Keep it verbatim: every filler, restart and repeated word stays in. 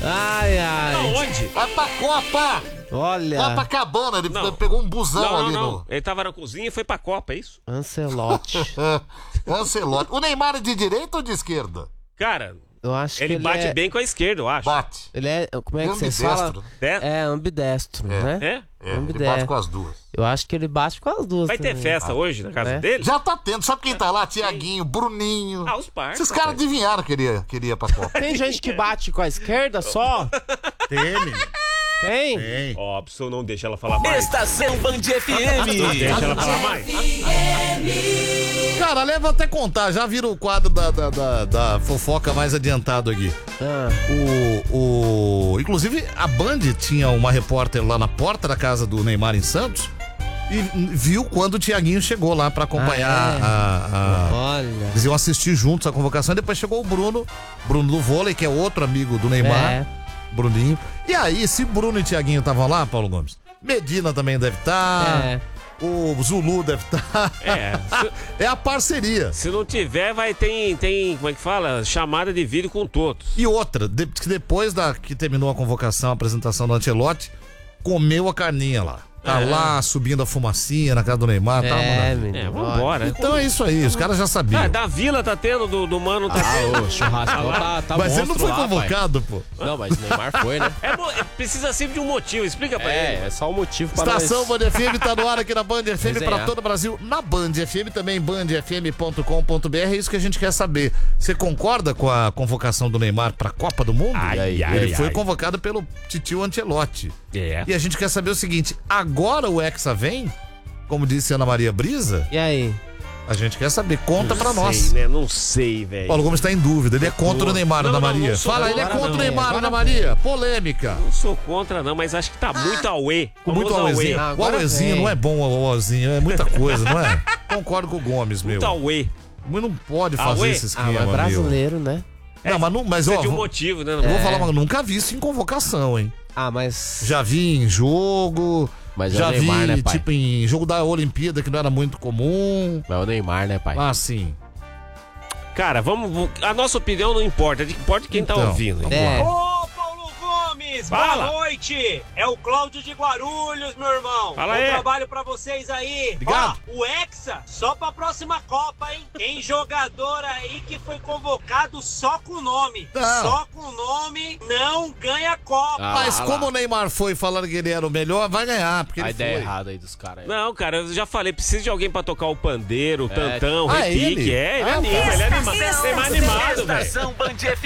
Ai, ai. Aonde? Vai pra Copa. Olha. Copacabana, ele Não. pegou um busão Não, ali não, não. no... Ele tava na cozinha e foi pra Copa, é isso? Ancelotti. Ancelotti. O Neymar é de direita ou de esquerda? Cara, Eu acho ele que ele bate é... bem com a esquerda, eu acho. Bate. Ele é... Como é que vocês Ambidestro, falam? né? É, ambidestro, É. né? É? É, ele Ambidestro. bate com as duas. Eu acho que ele bate com as duas Vai ter também. festa hoje na casa É. dele? Já tá tendo. Sabe quem tá lá? Tiaguinho, Bruninho. Ah, os parceiros. Esses caras adivinharam que ele ia, que ele ia pra Copa. Tem gente que bate com a esquerda só? Tem, menino. Tem? Tem. Óbvio, não deixa ela falar mais. Estação Band F M. Não deixa ela falar mais. Cara, leva até contar. Já viram o quadro da, da, da, da fofoca mais adiantado aqui. Ah, O, o... Inclusive, a Band tinha uma repórter lá na porta da casa do Neymar em Santos e viu quando o Tiaguinho chegou lá pra acompanhar Ah, é? a... a... olha. Eles iam assistir juntos a convocação e depois chegou o Bruno, Bruno do vôlei, que é outro amigo do Neymar, É. Bruninho. E aí, se Bruno e Tiaguinho estavam lá, Paulo Gomes, Medina também deve estar, É. o Zulu deve estar. É, se, É a parceria. se não tiver, vai ter, tem, como é que fala? Chamada de vídeo com todos. E outra, de- que depois da que terminou a convocação, a apresentação do Ancelotti, comeu a carninha lá. Tá É. lá subindo a fumacinha na casa do Neymar, tá uma É, maravilha. menino. É, olha. vambora. Então é isso aí, os caras já sabiam. Ah, da Vila tá tendo, do, do Mano tá tendo. Ah, o churrascão tá, tá Mas ele não monstro foi lá, convocado, pô. pai. Não, mas o Neymar foi, né? É, mo- é, precisa sempre de um motivo, explica pra ele. É, é só o motivo pra Estação nós... Band F M tá no ar aqui na Band F M pra Resenhar. todo o Brasil. Na Band F M também, band f m ponto com ponto b r. É isso que a gente quer saber. Você concorda com a convocação do Neymar pra Copa do Mundo? Ai, ai, Ele ai, foi ai. convocado pelo titio Ancelotti. É. E a gente quer saber o seguinte: agora o Hexa vem? Como disse Ana Maria Brisa? E aí? A gente quer saber. Conta Não pra sei, nós. né? Não sei, velho. Paulo Gomes tá em dúvida. Ele é contra o Neymar, Não, Ana não, Maria. não sou Fala, ele é agora contra o não. Neymar, Agora Ana Maria. Polêmica. Não sou contra, não, mas acho que tá muito auê. Com muito Famoso auezinho. Ah, O agora auezinho vem. não é bom, o auezinho. É muita coisa, não é? Concordo com o Gomes, meu. Muito auê. Mas não pode fazer Auê? esse Ah, esquema, mas meu. brasileiro, né? Não, mas, não, mas Precisa ó, de um vou, motivo, né? eu vou É. falar, mas nunca vi isso em convocação, hein? Ah, mas... Já vi em jogo, Mas é já o Neymar, vi, né, pai? tipo, em jogo da Olimpíada, que não era muito comum. É o Neymar, né, pai? Ah, sim. Cara, vamos. A nossa opinião não importa, importa quem tá Então, ouvindo. vamos É. Ô, Paulo Gomes, Fala. boa noite! É o Cláudio de Guarulhos, meu irmão. Fala Bom aí. trabalho pra vocês aí. Obrigado. Ó, o Hexa, só pra próxima Copa, hein? Tem jogador aí que foi convocado só com o nome. Não. Só com o nome, não ganha Copa. Ah, Mas lá, como lá. o Neymar foi falando que ele era o melhor, vai ganhar, porque A ele ideia foi. errada aí dos caras. aí. Não, cara, eu já falei, precisa de alguém pra tocar o pandeiro, o É. tantão, o Ah, repique. ele? É, ele Ah, anima, ele é anima, Estação tem mais animado, velho. Estação Band F